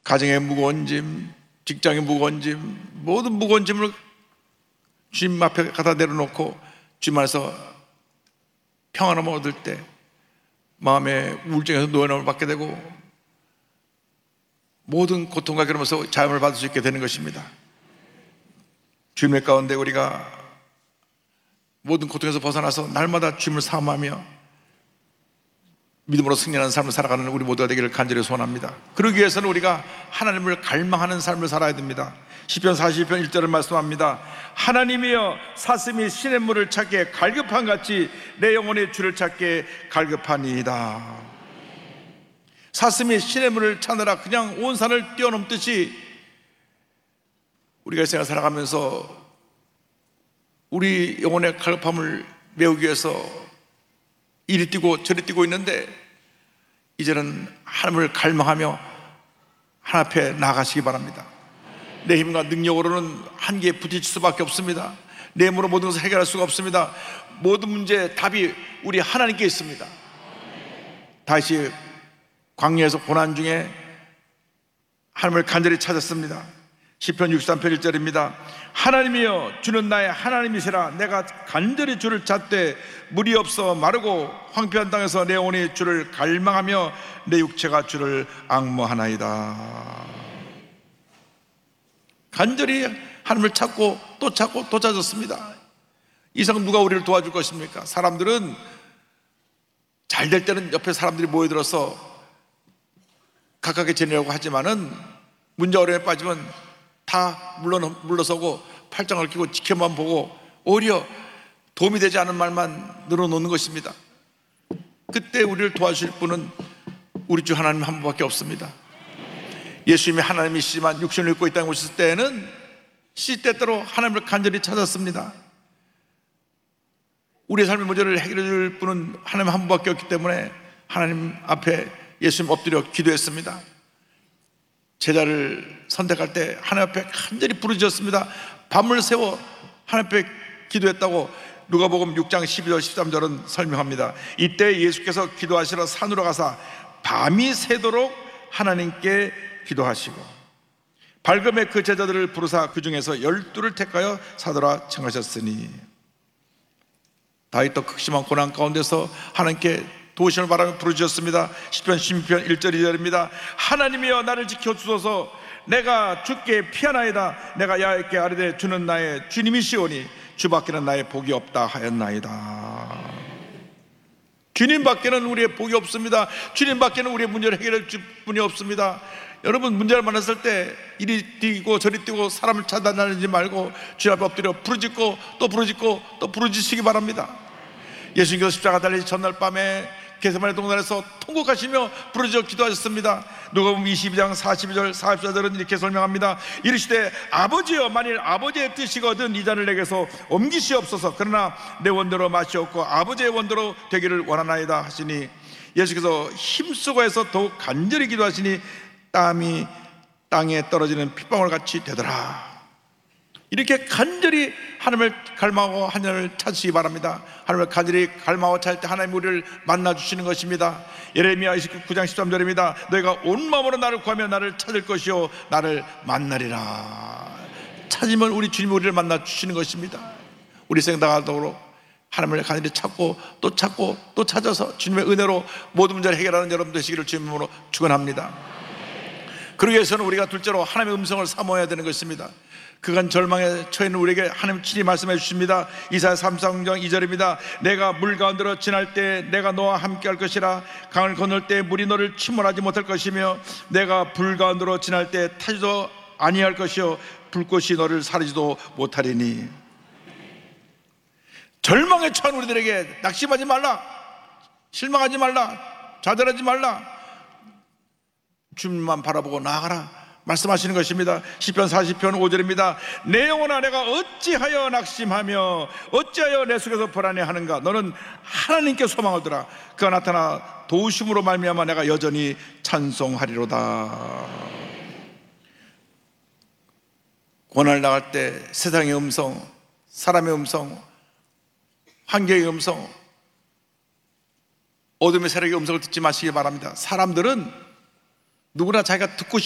가정의 무거운 짐, 직장의 무거운 짐, 모든 무거운 짐을 주님 앞에 갖다 내려놓고 주님 안에서 평안함을 얻을 때 마음의 우울증에서 노연함을 받게 되고 모든 고통과 괴로움에서 자유를 받을 수 있게 되는 것입니다. 주님의 가운데 우리가 모든 고통에서 벗어나서 날마다 주님을 사모하며 믿음으로 승리하는 삶을 살아가는 우리 모두가 되기를 간절히 소원합니다. 그러기 위해서는 우리가 하나님을 갈망하는 삶을 살아야 됩니다. 시편 41편 1절을 말씀합니다. 하나님이여 사슴이 시냇물을 찾기에 갈급한 같이 내 영혼의 주를 찾기에 갈급하니이다. 사슴이 시냇물을 찾느라 그냥 온 산을 뛰어넘듯이 우리가 이 생을 살아가면서 우리 영혼의 갈급함을 메우기 위해서 이리 뛰고 저리 뛰고 있는데 이제는 하나님을 갈망하며 하나님 앞에 나아가시기 바랍니다. 내 힘과 능력으로는 한계에 부딪힐 수밖에 없습니다. 내 힘으로 모든 것을 해결할 수가 없습니다. 모든 문제의 답이 우리 하나님께 있습니다. 다시 광야에서 고난 중에 하나님을 간절히 찾았습니다. 시편 63편 1절입니다. 하나님이여 주는 나의 하나님이시라. 내가 간절히 주를 찾되 물이 없어 마르고 황폐한 땅에서 내 영혼이 주를 갈망하며 내 육체가 주를 앙모하나이다. 간절히 하나님을 찾고 또 찾고 또 찾았습니다. 이상 누가 우리를 도와줄 것입니까? 사람들은 잘 될 때는 옆에 사람들이 모여들어서 가깝게 지내려고 하지만은 문제 어려움에 빠지면 다 물러서고 팔짱을 끼고 지켜만 보고 오히려 도움이 되지 않은 말만 늘어놓는 것입니다. 그때 우리를 도와주실 분은 우리 주 하나님 한 분밖에 없습니다. 예수님이 하나님이시지만 육신을 입고 이 땅에 오셨을 때에는 시때때로 하나님을 간절히 찾았습니다. 우리의 삶의 문제를 해결해 줄 분은 하나님 한 분밖에 없기 때문에 하나님 앞에 예수님 엎드려 기도했습니다. 제자를 선택할 때 하나님 앞에 간절히 부르짖었습니다. 밤을 새워 하나님 앞에 기도했다고 누가복음 6장 12절 13절은 설명합니다. 이때 예수께서 기도하시러 산으로 가사 밤이 새도록 하나님께 기도하시고 밝음에 그 제자들을 부르사 그 중에서 12를 택하여 사도라 청하셨으니 다윗도 극심한 고난 가운데서 하나님께 도우심을 바라며 부르짖었습니다. 시편 12편 1절 2절입니다. 하나님이여 나를 지켜주소서. 내가 주께 피하나이다. 내가 야훼께 아뢰되 주는 나의 주님이시오니 주밖에는 나의 복이 없다 하였나이다. 주님밖에는 우리의 복이 없습니다. 주님밖에는 우리의 문제를 해결할 분이 없습니다. 여러분 문제를 만났을 때 이리 뛰고 저리 뛰고 사람을 찾아다니지 말고 주 앞에 엎드려 부르짖고 또 부르짖고 또 부르짖으시기 바랍니다. 예수님께서 십자가 달리신 전날 밤에 겟세마네 동산에서 통곡하시며 부르짖어 기도하셨습니다. 누가복음 22장 42절 44절은 이렇게 설명합니다. 이르시되 아버지여 만일 아버지의 뜻이거든 이 잔을 내게서 옮기시옵소서. 그러나 내 원대로 마시옵고 아버지의 원대로 되기를 원하나이다 하시니 예수께서 힘쓰고 해서 더욱 간절히 기도하시니 땀이 땅에 떨어지는 핏방울 같이 되더라. 이렇게 간절히 하나님을 갈망하고 하나님을 찾으시기 바랍니다. 하나님을 간절히 갈망하고 찾을 때 하나님 우리를 만나주시는 것입니다. 예레미야 29장 13절입니다. 너희가 온 마음으로 나를 구하며 나를 찾을 것이요 나를 만나리라. 찾으면 우리 주님이 우리를 만나주시는 것입니다. 우리 생각하도록 하나님을 간절히 찾고 또 찾고 또 찾아서 주님의 은혜로 모든 문제를 해결하는 여러분 되시기를 주님으로 축원합니다. 그러기 위해서는 우리가 둘째로 하나님의 음성을 사모해야 되는 것입니다. 그간 절망에 처해 있는 우리에게 하나님 친히 말씀해 주십니다. 이사야 33장 2절입니다. 내가 물 가운데로 지날 때 내가 너와 함께 할 것이라. 강을 건널 때 물이 너를 침몰하지 못할 것이며 내가 불 가운데로 지날 때 타지도 아니할 것이요 불꽃이 너를 사르지도 못하리니. 절망에 처한 우리들에게 낙심하지 말라, 실망하지 말라, 좌절하지 말라, 주님만 바라보고 나아가라 말씀하시는 것입니다. 시편 40편 5절입니다. 내 영혼아 내가 어찌하여 낙심하며 어찌하여 내 속에서 불안해하는가. 너는 하나님께 소망을 두라. 그가 나타나 도우심으로 말미암아 내가 여전히 찬송하리로다. 고난을 나갈 때 세상의 음성, 사람의 음성, 환경의 음성, 어둠의 세력의 음성을 듣지 마시기 바랍니다. 사람들은 누구나 자기가 듣고